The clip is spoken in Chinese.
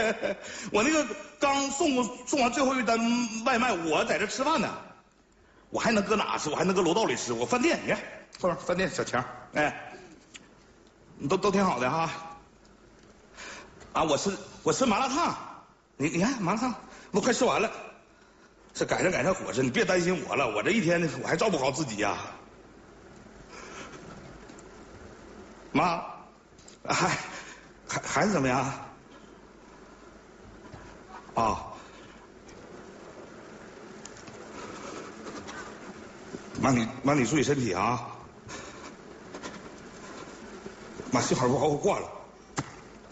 我那个刚送完最后一单外卖，我在这吃饭呢。我还能搁哪吃？我还能搁楼道里吃。我饭店，你看后面饭店小强，哎，都挺好的哈。啊，我吃麻辣烫，你看麻辣烫，我快吃完了。这改善伙食，你别担心我了，我这一天我还照顾好自己呀。妈，孩子怎么样？啊，妈你注意身体啊。妈，信号不好，我挂了。